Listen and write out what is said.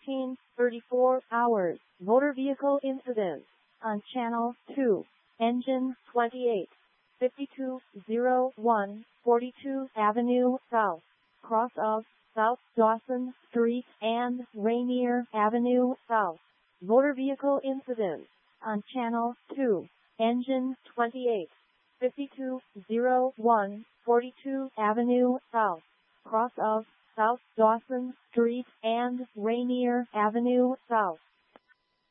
1934 hours. Motor vehicle incident on Channel 2. Engine 28. 5201 42 Avenue South. Cross of South Dawson Street and Rainier Avenue South. Motor vehicle incident on Channel 2. Engine 28. 5201 42 Avenue South. Cross of South Dawson Street and Rainier Avenue South.